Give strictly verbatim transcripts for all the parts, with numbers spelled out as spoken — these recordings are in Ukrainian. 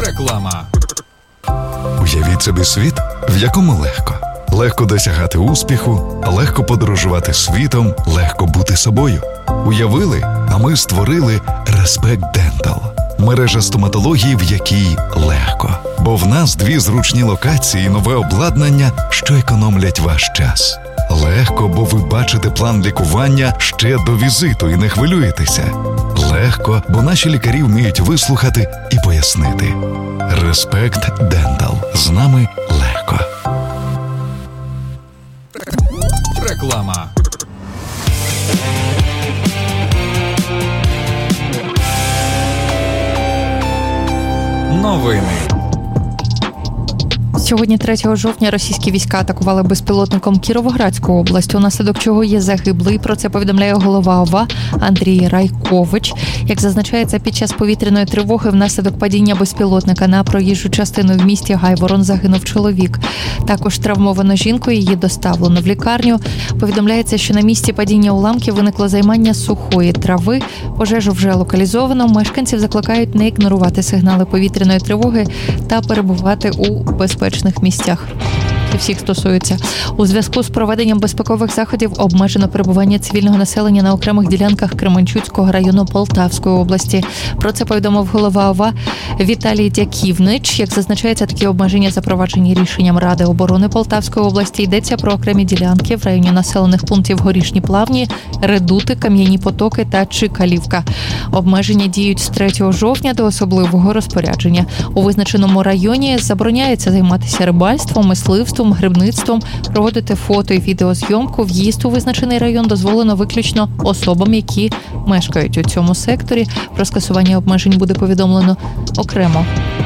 Реклама. Уявіть собі світ, в якому легко. Легко досягати успіху, легко подорожувати світом, легко бути собою. Уявили, а ми створили Respect Dental. Мережа стоматології, в якій легко. Бо в нас дві зручні локації і нове обладнання, що економлять ваш час. Легко, бо ви бачите план лікування ще до візиту і не хвилюєтеся. Легко, бо наші лікарі вміють вислухати і пояснити. Respect Dental. З нами легко. Реклама. Новини. Сьогодні, третього жовтня, російські війська атакували безпілотником Кіровоградську область, унаслідок чого є загиблий. Про це повідомляє голова ОВА Андрій Райкович. Як зазначається, під час повітряної тривоги внаслідок падіння безпілотника на проїжджу частину в місті Гайворон загинув чоловік. Також травмовано жінку, її доставлено в лікарню. Повідомляється, що на місці падіння уламків виникло займання сухої трави. Пожежу вже локалізовано. Мешканців закликають не ігнорувати сигнали повітряної тривоги та перебувати у безпечному місцях. І всіх стосується. У зв'язку з проведенням безпекових заходів обмежено перебування цивільного населення на окремих ділянках Кременчуцького району Полтавської області. Про це повідомив голова ОВА Віталій Дяківнич. Як зазначається, такі обмеження запроваджені рішенням Ради оборони Полтавської області. Йдеться про окремі ділянки в районі населених пунктів Горішні Плавні, Редути, Кам'яні Потоки та Чикалівка. Обмеження діють з третього жовтня до особливого розпорядження. У визначеному районі забороняється займатися рибальством, мисливством, грибництвом, проводити фото і відеозйомку. В'їзд у визначений район дозволено виключно особам, які мешкають у цьому секторі. Про скасування обмежень буде повідомлено окремо.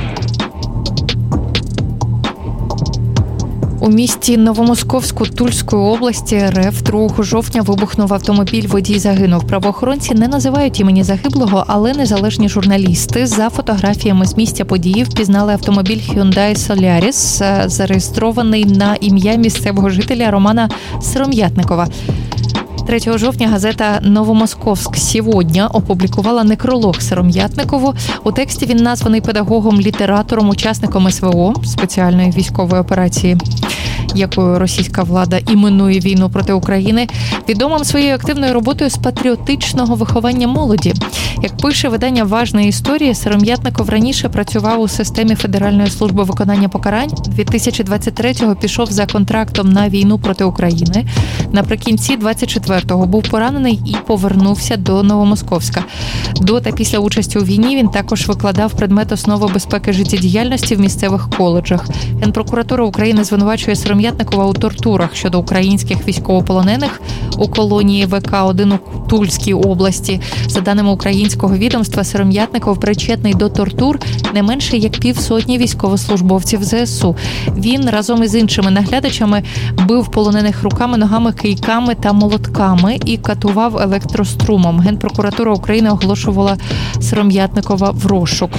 У місті Новомосковську Тульської області РФ другого жовтня вибухнув автомобіль, водій загинув. Правоохоронці не називають імені загиблого, але незалежні журналісти за фотографіями з місця події впізнали автомобіль Hyundai Solaris, зареєстрований на ім'я місцевого жителя Романа Сиром'ятникова. третього жовтня газета «Новомосковськ сьогодні» опублікувала некролог Сиром'ятникову. У тексті він названий педагогом, літератором, учасником СВО, спеціальної військової операції, якою російська влада іменує війну проти України, відомим своєю активною роботою з патріотичного виховання молоді. Як пише видання «Важна історія», Сиром'ятников раніше працював у системі Федеральної служби виконання покарань. дві тисячі двадцять третього пішов за контрактом на війну проти України. Наприкінці двадцять четвертого був поранений і повернувся до Новомосковська. До та після участі у війні він також викладав предмет основи безпеки життєдіяльності в місцевих коледжах. Генпрокуратура України звинувачує Сиром'ятникова у тортурах щодо українських військовополонених у колонії ве ка один у Тульській області. За даними українського відомства, Сиром'ятников причетний до тортур не менше як півсотні військовослужбовців зе ес у. Він разом із іншими наглядачами бив полонених руками, ногами, кийками та молотками і катував електрострумом. Генпрокуратура України оголошувала Сиром'ятникова в розшук.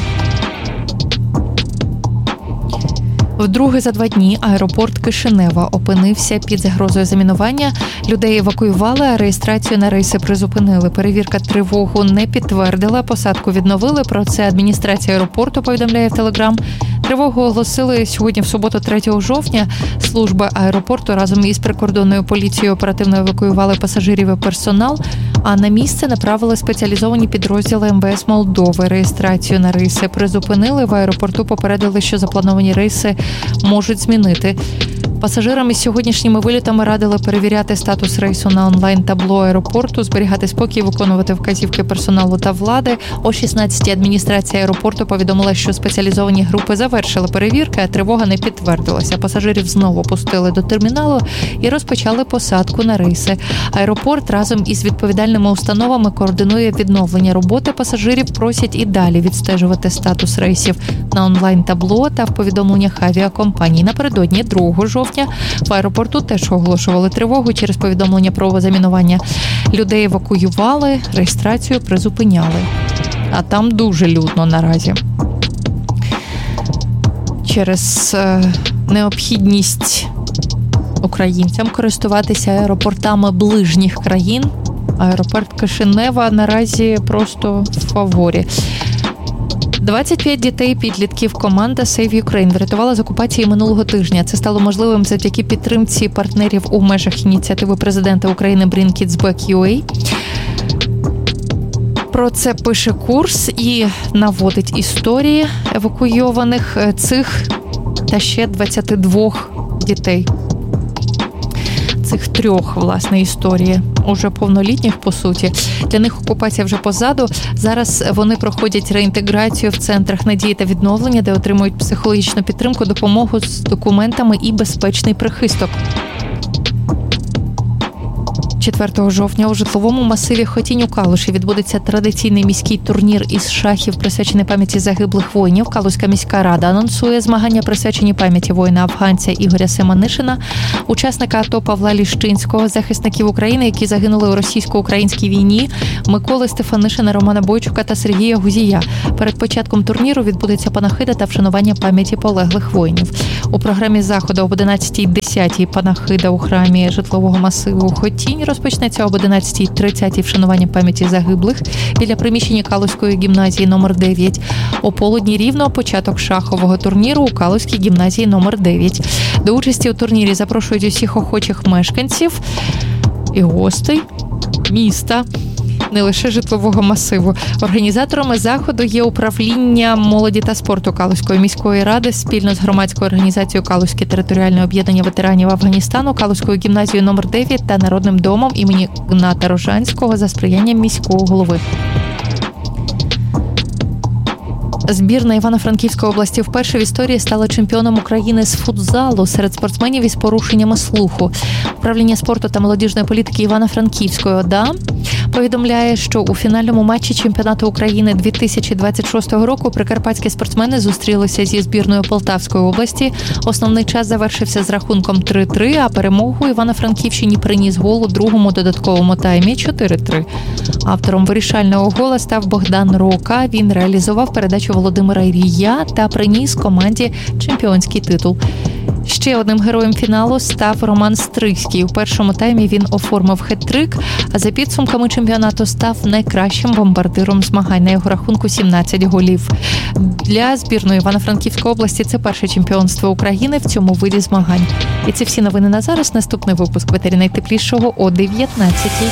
Вдруге за два дні аеропорт Кишинева опинився під загрозою замінування. Людей евакуювали, а реєстрацію на рейси призупинили. Перевірка тривогу не підтвердила, посадку відновили. Про це адміністрація аеропорту повідомляє в Телеграм. Тривогу оголосили сьогодні в суботу, третього жовтня. Служба аеропорту разом із прикордонною поліцією оперативно евакуювали пасажирів і персонал, а на місце направили спеціалізовані підрозділи ем ве ес Молдови. Реєстрацію на рейси призупинили. В аеропорту попередили, що заплановані рейси можуть змінити. Пасажирам із сьогоднішніми вилітами радили перевіряти статус рейсу на онлайн-табло аеропорту, зберігати спокій, виконувати вказівки персоналу та влади. О шістнадцятій адміністрація аеропорту повідомила, що спеціалізовані групи завершили перевірки, а тривога не підтвердилася. Пасажирів знову пустили до терміналу і розпочали посадку на рейси. Аеропорт разом із відповідальними установами координує відновлення роботи пасажирів, просять і далі відстежувати статус рейсів на онлайн-табло та в повідомленнях авіакомпаній. Напередодні другого жовтня в аеропорту теж оголошували тривогу через повідомлення про замінування. Людей евакуювали, реєстрацію призупиняли. А там дуже людно наразі. Через е, необхідність українцям користуватися аеропортами ближніх країн, аеропорт Кишинева наразі просто в фаворі. двадцять п'ять дітей-підлітків команда Save Ukraine врятувала з окупації минулого тижня. Це стало можливим завдяки підтримці партнерів у межах ініціативи президента України Bring Kids Back ю ей. Про це пише Курс і наводить історії евакуйованих цих та ще двадцяти двох дітей. Цих трьох, власне, історії, уже повнолітніх, по суті. Для них окупація вже позаду. Зараз вони проходять реінтеграцію в центрах надії та відновлення, де отримують психологічну підтримку, допомогу з документами і безпечний прихисток. четвертого жовтня у житловому масиві Хотінь у Калуші відбудеться традиційний міський турнір із шахів, присвячений пам'яті загиблих воїнів. Калузька міська рада анонсує змагання, присвячені пам'яті воїна-афганця Ігоря Семенишина, учасника АТО Павла Ліщинського, захисників України, які загинули у російсько-українській війні, Миколи Стефанишина, Романа Бойчука та Сергія Гузія. Перед початком турніру відбудеться панахида та вшанування пам'яті полеглих воїнів. У програмі заходу об одинадцятій десятій панахида у храмі житлового масиву Хотінь розпочнеться об одинадцятій тридцятій вшанування пам'яті загиблих біля приміщення Калузької гімназії номер дев'ять. О полудні рівно початок шахового турніру у Калузькій гімназії номер дев'ять. До участі у турнірі запрошують усіх охочих мешканців і гостей міста, не лише житлового масиву. Організаторами заходу є управління молоді та спорту Калузької міської ради спільно з громадською організацією Калузьке територіальне об'єднання ветеранів Афганістану, Калузькою гімназією номер дев'ять та Народним домом імені Гната Рожанського за сприянням міського голови. Збірна Івано-Франківської області вперше в історії стала чемпіоном України з футзалу серед спортсменів із порушеннями слуху. Управління спорту та молодіжної політики Івано-Франківської ОДА повідомляє, що у фінальному матчі чемпіонату України дві тисячі двадцять шостого року прикарпатські спортсмени зустрілися зі збірною Полтавської області. Основний час завершився з рахунком три-три, а перемогу Івано-Франківщині приніс гол у другому додатковому таймі чотири-три. Автором вирішального гола став Богдан Рока. Він реалізував передачу Володимира Ірія та приніс команді чемпіонський титул. Ще одним героєм фіналу став Роман Стрийський. У першому таймі він оформив хет-трик, а за підсумками чемпіонату став найкращим бомбардиром змагань. На його рахунку сімнадцять голів. Для збірної Івано-Франківської області це перше чемпіонство України в цьому виді змагань. І це всі новини на зараз. Наступний випуск в етері найтеплішого о дев'ятнадцятій.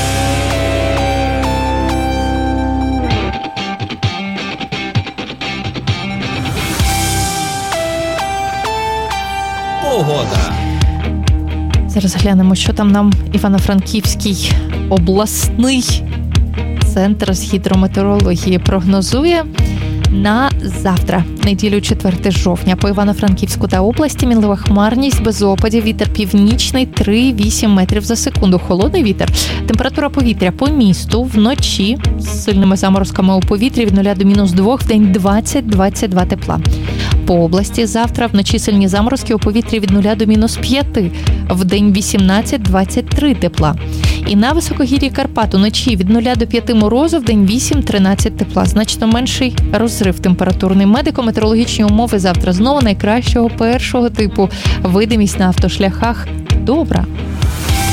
Погода. Зараз глянемо, що там нам Івано-Франківський обласний центр з гідрометеорології прогнозує на завтра, неділю четвертого жовтня. По Івано-Франківську та області мінлива хмарність, без опадів, вітер північний три-вісім метрів за секунду. Холодний вітер. Температура повітря по місту вночі з сильними заморозками у повітрі від нуля до мінус двох, в день двадцять-двадцять два тепла. По області завтра вночі сильні заморозки у повітрі від нуля до мінус п'яти, в день вісімнадцять-двадцять три тепла. І на високогір'ї Карпат уночі від нуля до п'яти морозу, в день вісім-тринадцять тепла. Значно менший розрив температурний. Медико-метеорологічні умови завтра знову найкращого першого типу. Видимість на автошляхах добра.